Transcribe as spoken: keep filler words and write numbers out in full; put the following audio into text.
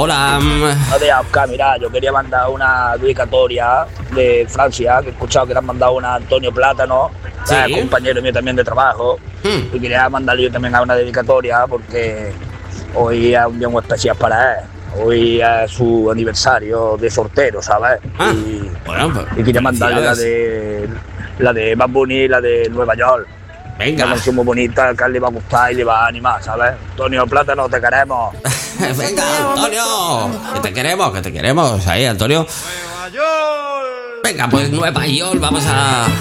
Hola. No te Oscar, mira, yo quería mandar una dedicatoria de Francia, que he escuchado que le han mandado una a Antonio Plátano, Sí. que es compañero mío también de trabajo, Hmm. y quería mandarle yo también a una dedicatoria porque hoy es un día muy especial para él. Hoy es su aniversario de soltero, ¿sabes? Ah, y, bueno, pues, y quería mandarle la felicidades. de la de Bad Bunny y la de Nueva York. Venga. Una canción muy bonita que a él le va a gustar y le va a animar, ¿sabes? Antonio Plátano, te queremos. Venga, Antonio. Que te queremos, que te queremos. Ahí, Antonio. Venga, pues Nueva York, vamos a...